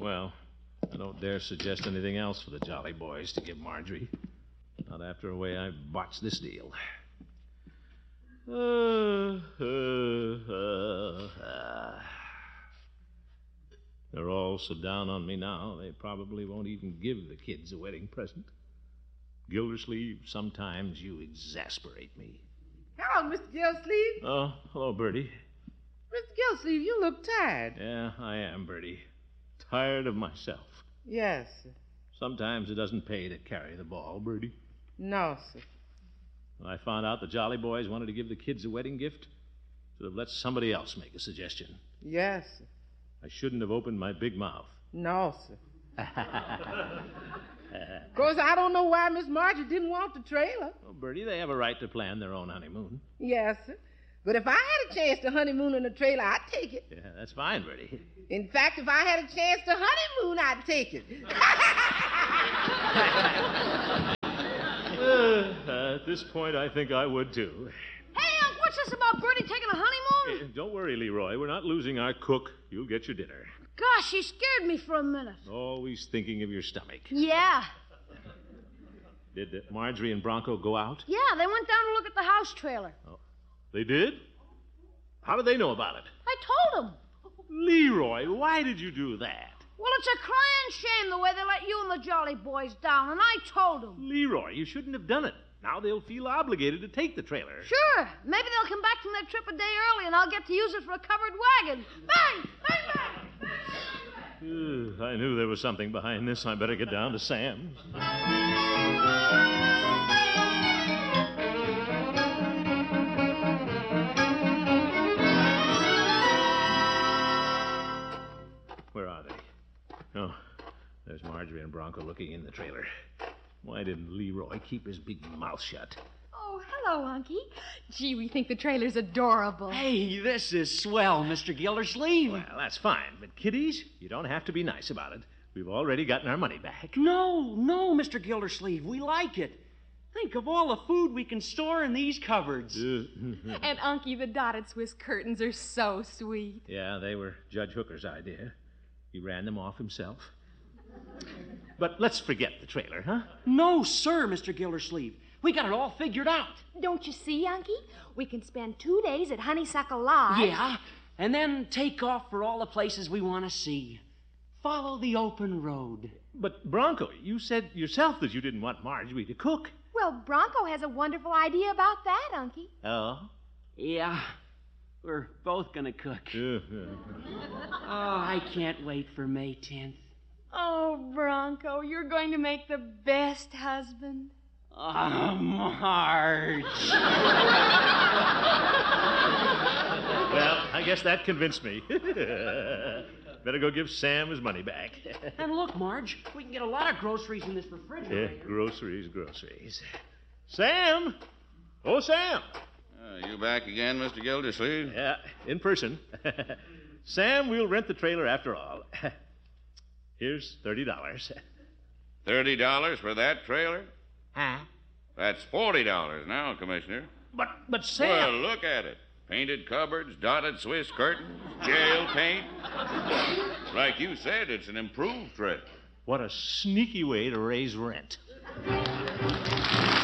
Well, I don't dare suggest anything else for the Jolly Boys to give Marjorie. Not after the way I botched this deal. They're all so down on me now, they probably won't even give the kids a wedding present. Gildersleeve, sometimes you exasperate me. Hello, Mr. Gildersleeve. Oh, hello, Bertie. Mr. Gildersleeve, you look tired. Yeah, I am, Bertie. Tired of myself. Yes, sir. Sometimes it doesn't pay to carry the ball, Bertie. No, sir. When I found out the Jolly Boys wanted to give the kids a wedding gift, should have let somebody else make a suggestion. Yes, sir. I shouldn't have opened my big mouth. No, sir. Of course, I don't know why Miss Marjorie didn't want the trailer. Well, Bertie, they have a right to plan their own honeymoon. Yes, sir. But if I had a chance to honeymoon in a trailer, I'd take it. Yeah, that's fine, Bertie. In fact, if I had a chance to honeymoon, I'd take it. At this point, I think I would, too. Hey, Unc, what's this about Bertie taking a honeymoon? Don't worry, Leroy. We're not losing our cook. You'll get your dinner. Gosh, she scared me for a minute. Always thinking of your stomach. Yeah. Did Marjorie and Bronco go out? Yeah, they went down to look at the house trailer. Oh, they did? How did they know about it? I told them. Leroy, why did you do that? Well, it's a crying shame the way they let you and the Jolly Boys down, and I told them. Leroy, you shouldn't have done it. Now they'll feel obligated to take the trailer. Sure. Maybe they'll come back from their trip a day early, and I'll get to use it for a covered wagon. Bang! Bang, bang! I knew there was something behind this. I better get down to Sam's. Where are they? Oh, there's Marjorie and Bronco looking in the trailer. Why didn't Leroy keep his big mouth shut? Oh, hello, Unky. Gee, we think the trailer's adorable. Hey, this is swell, Mr. Gildersleeve. Well, that's fine. But, kiddies, you don't have to be nice about it. We've already gotten our money back. No, Mr. Gildersleeve. We like it. Think of all the food we can store in these cupboards. And, Unky, the dotted Swiss curtains are so sweet. Yeah, they were Judge Hooker's idea. He ran them off himself. But let's forget the trailer, huh? No, sir, Mr. Gildersleeve. We got it all figured out. Don't you see, Unky? We can spend 2 days at Honeysuckle Lodge. Yeah, and then take off for all the places we want to see. Follow the open road. But, Bronco, you said yourself that you didn't want Marjorie to cook. Well, Bronco has a wonderful idea about that, Unky. Oh? Yeah, we're both going to cook. Oh, I can't wait for May 10th. Oh, Bronco, you're going to make the best husband. Oh, Marge. Well, I guess that convinced me. Better go give Sam his money back. And look, Marge, we can get a lot of groceries in this refrigerator. Yeah, groceries. Sam! Oh, Sam! You back again, Mr. Gildersleeve? Yeah, in person. Sam, we'll rent the trailer after all. Here's $30. $30 for that trailer? Huh? That's $40 now, Commissioner. But Sam... Well, look at it. Painted cupboards, dotted Swiss curtains, jail paint. Like you said, it's an improved trailer. What a sneaky way to raise rent.